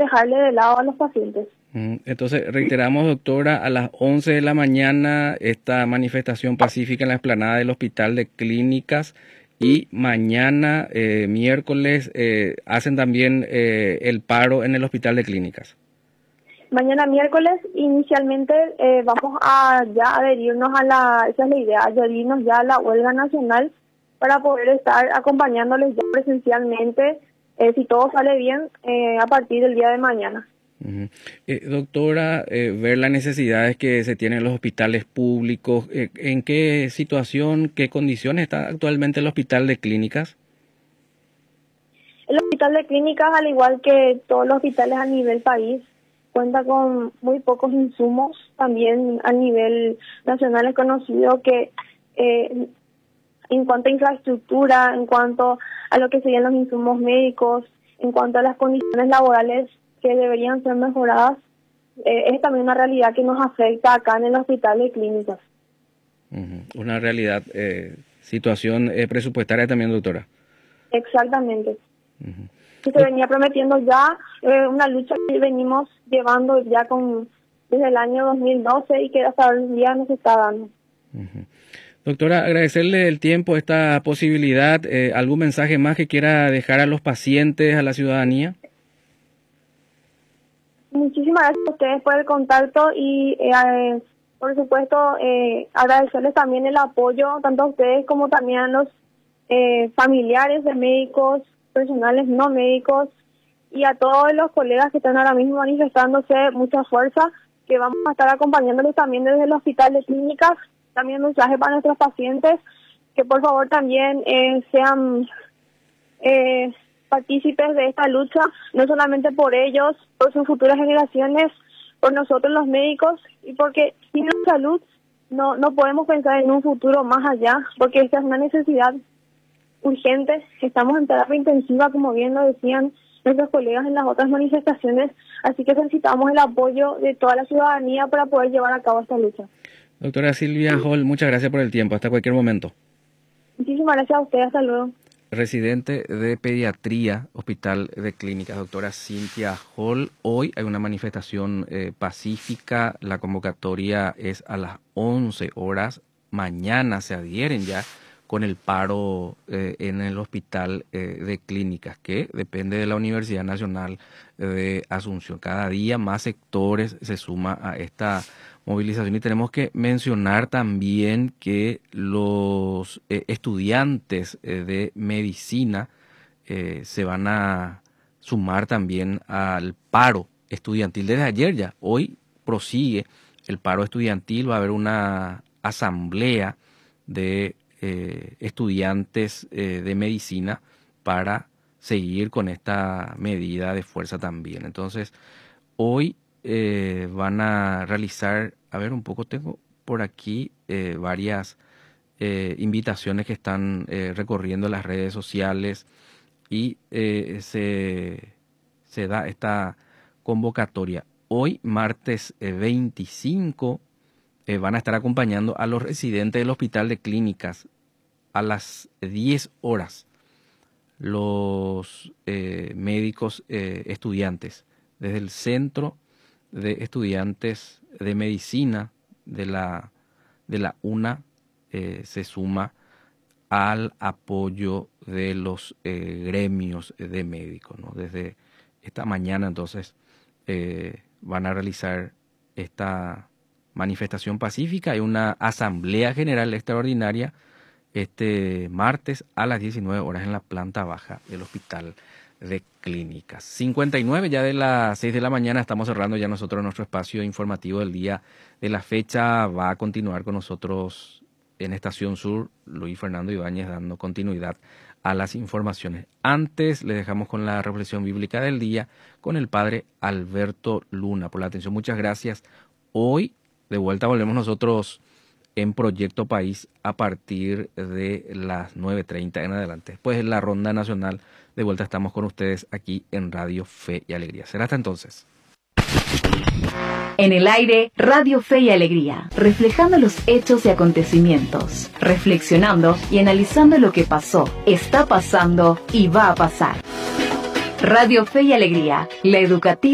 dejarle de lado a los pacientes. Entonces, reiteramos, doctora, a las 11 de la mañana esta manifestación pacífica en la explanada del Hospital de Clínicas, y mañana, miércoles, hacen también el paro en el Hospital de Clínicas. Mañana miércoles, inicialmente, vamos a ya adherirnos esa es la idea, adherirnos ya a la huelga nacional para poder estar acompañándoles ya presencialmente, si todo sale bien, a partir del día de mañana. Doctora, ver las necesidades que se tienen en los hospitales públicos, ¿en qué situación, qué condiciones está actualmente el Hospital de Clínicas? El Hospital de Clínicas, al igual que todos los hospitales a nivel país, cuenta con muy pocos insumos. También a nivel nacional es conocido que en cuanto a infraestructura, en cuanto a lo que serían los insumos médicos, en cuanto a las condiciones laborales que deberían ser mejoradas, es también una realidad que nos afecta acá en el Hospital de Clínicas. Una realidad, situación presupuestaria también, doctora. Exactamente. Y se venía prometiendo ya una lucha que venimos llevando ya desde el año 2012 y que hasta hoy día nos está dando. Doctora, agradecerle el tiempo, esta posibilidad. ¿Algún mensaje más que quiera dejar a los pacientes, a la ciudadanía? Muchísimas gracias a ustedes por el contacto y, por supuesto, agradecerles también el apoyo, tanto a ustedes como también a los familiares de médicos, personales no médicos y a todos los colegas que están ahora mismo manifestándose. Mucha fuerza, que vamos a estar acompañándoles también desde el Hospital de Clínicas. También un mensaje para nuestros pacientes, que por favor también sean partícipes de esta lucha, no solamente por ellos, por sus futuras generaciones, por nosotros los médicos, y porque sin la salud no podemos pensar en un futuro más allá, porque esta es una necesidad urgente. Estamos en terapia intensiva, como bien lo decían nuestros colegas en las otras manifestaciones, así que necesitamos el apoyo de toda la ciudadanía para poder llevar a cabo esta lucha. Doctora Silvia Hall, muchas gracias por el tiempo. Hasta cualquier momento. Muchísimas gracias a usted. Hasta luego. Residente de Pediatría, Hospital de Clínicas, doctora Cynthia Hall. Hoy hay una manifestación pacífica. La convocatoria es a las 11 horas. Mañana se adhieren ya con el paro en el Hospital de Clínicas, que depende de la Universidad Nacional de Asunción. Cada día más sectores se suma a esta movilización, y tenemos que mencionar también que los estudiantes de medicina se van a sumar también al paro estudiantil desde ayer ya. Hoy prosigue el paro estudiantil, va a haber una asamblea de estudiantes de medicina para seguir con esta medida de fuerza también. Entonces, hoy van a realizar, a ver un poco, tengo por aquí varias invitaciones que están recorriendo las redes sociales, y se da esta convocatoria. Hoy, martes 25, van a estar acompañando a los residentes del Hospital de Clínicas a las 10 horas, los médicos estudiantes desde el Centro de Estudiantes de Medicina de la UNA se suma al apoyo de los gremios de médicos, ¿no? Desde esta mañana entonces van a realizar esta manifestación pacífica. Hay una asamblea general extraordinaria este martes a las 19 horas en la planta baja del Hospital de Clínicas. 59 ya de las 6 de la mañana, estamos cerrando ya nosotros nuestro espacio informativo del día de la fecha. Va a continuar con nosotros en Estación Sur Luis Fernando Ibáñez dando continuidad a las informaciones. Antes les dejamos con la reflexión bíblica del día con el padre Alberto Luna. Por la atención, muchas gracias. Hoy de vuelta volvemos nosotros en Proyecto País a partir de las 9:30 en adelante. Después de la ronda nacional, de vuelta estamos con ustedes aquí en Radio Fe y Alegría. Será hasta entonces. En el aire, Radio Fe y Alegría, reflejando los hechos y acontecimientos, reflexionando y analizando lo que pasó, está pasando y va a pasar. Radio Fe y Alegría, la educativa